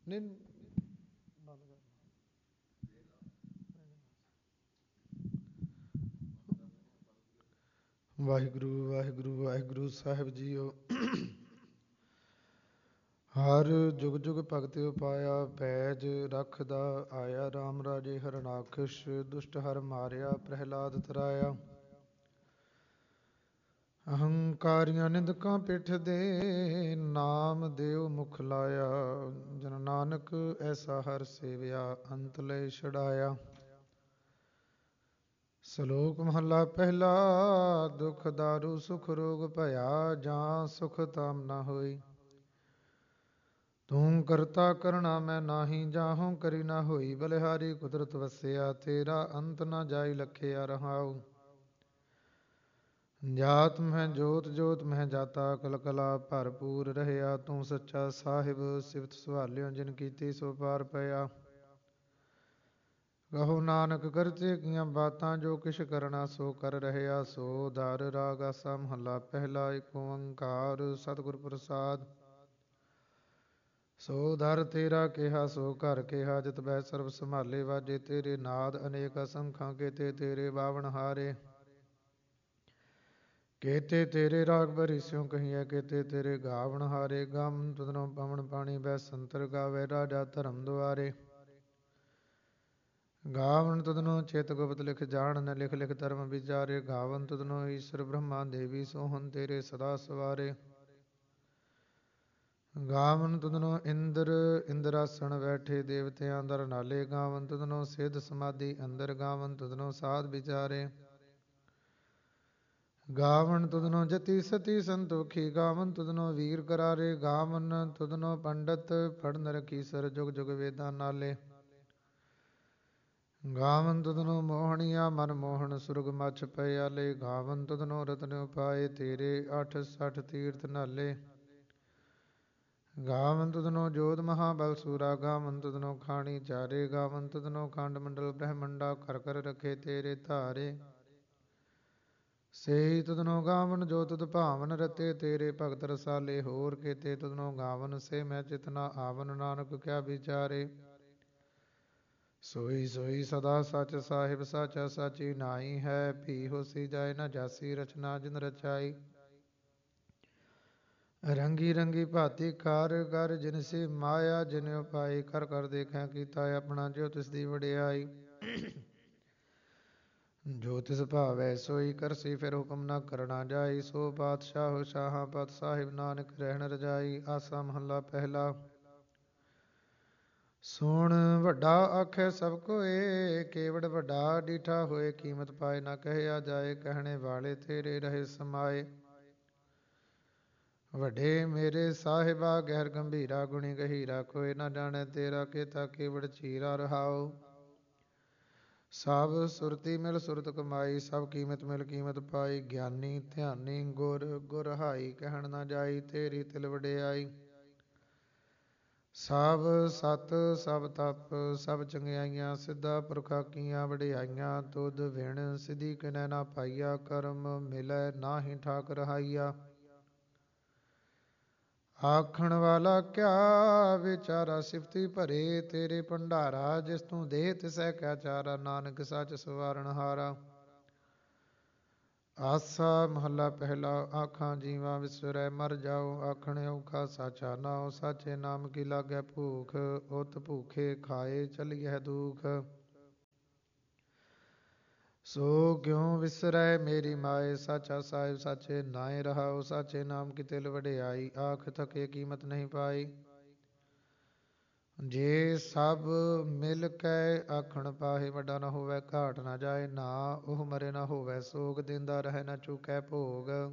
ਨਹੀਂ ਬੰਦ ਕਰ। ਵਾਹਿਗੁਰੂ ਵਾਹਿਗੁਰੂ ਵਾਹਿਗੁਰੂ ਸਾਹਿਬ ਜੀਓ। ਹਰ ਜੁਗ ਜੁਗ ਭਗਤਿ ਉਪਾਇਆ, ਪੈਜ ਰੱਖਦਾ ਆਇਆ। ਰਾਮ ਰਾਜੇ ਹਰਨਾਕਸ਼, ਦੁਸ਼ਟ ਹਰ ਮਾਰਿਆ, ਪ੍ਰਹਿਲਾਦ ਤਰਾਇਆ। ਅਹੰਕਾਰੀਆਂ ਨਿੰਦਕਾਂ ਪਿੱਠ ਦੇ, ਨਾਮ ਦੇਉ ਮੁਖ ਲਾਇਆ। ਜਨ ਨਾਨਕ ਐਸਾ ਹਰ ਸੇਵਿਆ, ਅੰਤ ਲੈ ਛਡਾਇਆ। ਸ਼ਲੋਕ ਮਹੱਲਾ ਪਹਿਲਾ। ਦੁਖ ਦਾਰੂ ਸੁਖ ਰੋਗ ਭਇਆ, ਜਾਂ ਸੁਖ ਤਾਮ ਨਾ ਹੋਈ। ਤੂੰ ਕਰਤਾ ਕਰਣਾ ਮੈਂ ਨਾਹੀ, ਜਾਹੋਂ ਕਰੀ ਨਾ ਹੋਈ। ਬਲਿਹਾਰੀ ਕੁਦਰਤ ਵਸਿਆ, ਤੇਰਾ ਅੰਤ ਨਾ ਜਾਈ ਲਖਿਆ ਰਹਾਉ। ਜਾਤ ਮਹਿ ਜੋਤ ਜੋਤ ਮਹਿ ਜਾਤਾ, ਕਲਕਲਾ ਭਰਪੂਰ ਰਹਿਆ। ਤੂੰ ਸੱਚਾ ਸਾਹਿਬ ਸਿਫਤ ਸਵਾਲਿਓ, ਜਿਨ ਕੀਤੀ ਸੋ ਪਾਰ ਪਿਆ। ਕਹੋ ਨਾਨਕ ਕਰਤੇ ਕੀਆਂ ਬਾਤਾਂ, ਜੋ ਕਿਛ ਕਰਨਾ ਸੋ ਕਰ ਰਹਿਆ। ਸੋ ਦਰ ਰਾਗ ਆਸਾ ਮਹੱਲਾ ਪਹਿਲਾ। ਏਕ ਓੰਕਾਰ ਸਤਿਗੁਰ ਪ੍ਰਸਾਦ। ਸੋ ਦਰ ਤੇਰਾ ਕਿਹਾ ਸੋ ਘਰ ਕਿਹਾ, ਜਿਤ ਬਹਿ ਸਰਬ ਸੰਭਾਲੇ। ਵਾਜੇ ਤੇਰੇ ਨਾਦ ਅਨੇਕ ਅਸੰਖਾਂ, ਕੇਤੇ ਤੇਰੇ ਬਾਵਨ ਹਾਰੇ। ਕੇਤੇ ਤੇਰੇ ਰਾਗ ਭਰੀ ਸਿਉ ਕਹੀਐ, ਕੇਤੇ ਤੇਰੇ ਗਾਵਨ ਹਾਰੇ। ਗਾਵਨ ਤੁਧਨੋਂ ਪਵਨ ਪਾਣੀ ਬਹਿ ਸੰਤਰ, ਗਾਵੇ ਰਾਜਾ ਧਰਮ ਦੁਆਰੇ। ਗਾਵਨ ਤੁਧਨੋਂ ਚਿਤ ਗੁਪਤ ਲਿਖ ਜਾਣਨ, ਲਿਖ ਲਿਖ ਧਰਮ ਵਿਚਾਰੇ। ਗਾਵਨ ਤੁਧਨੋਂ ਈਸ਼ਰ ਬ੍ਰਹਮਾ ਦੇਵੀ, ਸੋਹਣ ਤੇਰੇ ਸਦਾ ਸਵਾਰੇ। ਗਾਵਨ ਤੁਧਨੋਂ ਇੰਦਰ ਇੰਦਰਾਸਣ ਬੈਠੇ, ਦੇਵਤਿਆਂ ਦਰ ਨਾਲੇ। ਗਾਵਨ ਤੁਧਨੋਂ ਸਿੱਧ ਸਮਾਧੀ ਅੰਦਰ, ਗਾਵਨ ਤੁਧਨੋਂ ਸਾਧ ਵਿਚਾਰੇ। ਗਾਵਨ ਤੁਧਨੋਂ ਜਤੀ ਸਤੀ ਸੰਤੋਖੀ, ਗਾਵਨ ਤੁਧਨੋਂ ਵੀਰ ਕਰਾਰੇ। ਗਾਵਨ ਤੁਧਨੋਂ ਪੰਡਤ ਪੜਨ ਰਖੀਸਰ, ਜੁਗ ਜੁਗ ਵੇਦਾਂ ਨਾਲੇ। ਗਾਵਨ ਤੁਧਨੋਂ ਮੋਹਣੀਆ ਮਨ ਮੋਹਣ, ਸੁਰਗ ਮਛ ਪਿਆਲੇ। ਗਾਵਨ ਤੁਧਨੋਂ ਰਤਨ ਉਪਾਏ, ਤੇਰੇ 68 ਤੀਰਥ ਨਾਲੇ। ਗਾਵਨ ਤੁਧਨੋਂ ਜੋਧ ਮਹਾਬਲ ਸੂਰਾ, ਗਾਵਨ ਤੁਧਨੋਂ ਖਾਣੀ ਚਾਰੇ। ਗਾਵਨ ਤੁਧਨੋਂ ਖੰਡ ਮੰਡਲ ਬ੍ਰਹਮੰਡਾ, ਕਰ ਕਰ ਰਖੇ ਤੇਰੇ ਧਾਰੇ। ਸੇਈ ਤੁਧਨੋਂ ਗਾਵਨ ਜੋ ਤੁਧ ਭਾਵਨ ਰਤੇ, ਤੇਰੇ ਭਗਤ ਰਸਾਲੇ। ਹੋਰ ਕੇਤੇ ਤੁਧਨੋਂ ਗਾਵਨ, ਸੇ ਮੈਂ ਚਿਤ ਨਾ ਆਵਨ। ਨਾਨਕ ਕਿਆ ਵਿਚਾਰੇ। ਸੋਈ ਸੋਈ ਸਦਾ ਸਚ ਸਾਹਿਬ, ਸਾਚਾ ਸਾਚੀ ਨਾਹੀ ਹੈ। ਭੀ ਹੋਸੀ ਜਾਏ ਨਾ ਜਾਸੀ, ਰਚਨਾ ਜਿਨ ਰਚਾਈ। ਰੰਗੀ ਰੰਗੀ ਭਾਤੀ ਕਾਰ ਕਰ, ਜਿਨ ਸੀ ਮਾਇਆ ਜਿਨ ਉਪਾਈ। ਕਰ ਕਰ ਦੇਖਿਆ ਕੀਤਾ ਆਪਣਾ, ਜੋ ਤਿਸ ਦੀ ਵਡਿਆਈ। ਜੋ ਤਿਸ ਭਾਵੈ ਸੋਈ ਕਰਸੀ, ਫਿਰ ਹੁਕਮ ਨਾ ਕਰਨਾ ਜਾਈ। ਸੋ ਪਾਤਸ਼ਾਹ ਸ਼ਾਹਾਂ ਪਤ ਸਾਹਿਬ, ਨਾਨਕ ਰਹਿਣ ਰਜਾਈ। ਆਸਾ ਮਹੱਲਾ ਪਹਿਲਾ। ਸੁਣ ਵੱਡਾ ਆਖੈ ਸਭ ਕੋਏ, ਕੇਵੜ ਵੱਡਾ ਡੀਠਾ ਹੋਏ। ਕੀਮਤ ਪਾਏ ਨਾ ਕਹਿਆ ਜਾਏ, ਕਹਿਣੇ ਵਾਲੇ ਤੇਰੇ ਰਹੇ ਸਮਾਏ। ਵੱਡੇ ਮੇਰੇ ਸਾਹਿਬਾ ਗਹਿਰ ਗੰਭੀਰਾ, ਗੁਣੀ ਗਹੀਰਾ ਕੋਈ ਨਾ ਜਾਣੈ ਤੇਰਾ। ਕੇਤਾ ਕੇਵੜ ਚੀਰਾ ਰਹਾਉ। ਸਭ ਸੁਰਤੀ ਮਿਲ ਸੁਰਤ ਕਮਾਈ, ਸਭ ਕੀਮਤ ਮਿਲ ਕੀਮਤ ਪਾਈ। ਗਿਆਨੀ ਧਿਆਨੀ ਗੁਰ ਗੁਰ ਹਾਈ, ਕਹਿਣ ਨਾ ਜਾਈ ਤੇਰੀ ਤਿਲ ਵਡਿਆਈ। ਸਭ ਸਤ ਸਭ ਤਪ ਸਭ ਚੰਗਿਆਈਆਂ, ਸਿੱਧਾ ਪੁਰਖਾ ਕੀਆਂ ਵਡਿਆਈਆਂ। ਤੁਧ ਵਿਣ ਸਿਧੀ ਕਿਨੈ ਨਾ ਪਾਈਆ, ਕਰਮ ਮਿਲੈ ਨਾਹੀ ਠਾਕ ਰਹਾਈਆ। ਆਖਣ ਵਾਲਾ ਕਿਆ ਵਿਚਾਰਾ, ਸਿਫਤੀ ਭਰੇ ਤੇਰੇ ਭੰਡਾਰਾ। ਜਿਸ ਤੂੰ ਦੇ ਤਿਸੈ ਕਿਆ ਚਾਰਾ, ਨਾਨਕ ਸੱਚ ਸਵਾਰਨ ਹਾਰਾ। ਆਸਾ ਮਹੱਲਾ ਪਹਿਲਾ। ਆਖਾਂ ਜੀਵਾਂ ਵਿਸਰੈ ਮਰ ਜਾਓ, ਆਖਣ ਔਖਾ ਸਾਚਾ ਨਾਉ। ਸਾਚੇ ਨਾਮ ਕੀ ਲਾਗੈ ਭੂਖ, ਉਤ ਭੂਖੇ ਖਾਏ ਚਲੀਐ ਦੂਖ। ਸੋ ਕਿਉ ਵਿਸਰੈ ਮੇਰੀ ਮਾਏ, ਸਾਚਾ ਸਾਹਿਬ ਸਾਚੇ ਨਾਏ ਰਹਾਉ। ਸਾਚੇ ਨਾਮ ਕੀ ਤਿਲ ਵਡਿਆਈ, ਆਖ ਥਕੇ ਕੀਮਤ ਨਹੀਂ ਪਾਈ। ਜੇ ਸਭ ਮਿਲ ਕੈ ਆਖਣ ਪਾਹੇ, ਵੱਡਾ ਨਾ ਹੋਵੈ ਘਾਟ ਨਾ ਜਾਏ। ਨਾ ਉਹ ਮਰੇ ਨਾ ਹੋਵੈ ਸੋਗ, ਦਿੰਦਾ ਰਹਿ ਨਾ ਚੁਕੈ ਭੋਗ।